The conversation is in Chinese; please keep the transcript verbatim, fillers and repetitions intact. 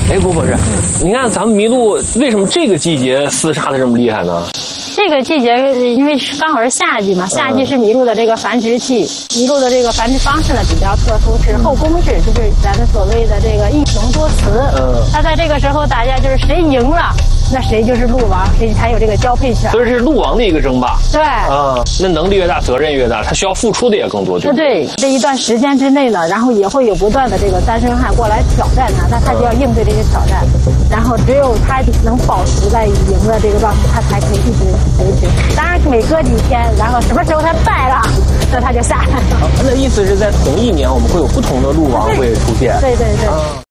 哎，郭博士，你看咱们麋鹿为什么这个季节厮杀的这么厉害呢？ 这个季节因为刚好是夏季嘛，夏季是麋鹿的这个繁殖期，麋鹿的这个繁殖方式呢比较特殊，是后宫制，就是咱们所谓的这个一雄多雌。嗯，那在这个时候，大家就是谁赢了，那谁就是鹿王，谁才有这个交配权。 所以是鹿王的一个争霸。 对。 啊，那能力越大，责任越大，他需要付出的也更多，对不对？ 对，这一段时间之内呢，然后也会有不断的这个单身汉过来挑战他，那他就要应对这些挑战，然后只有他能保持在赢的这个状态，他才可以一直维持。当然，每隔几天，然后什么时候他败了，那他就下来了。 那意思是在同一年，我们会有不同的鹿王会出现。 对对对。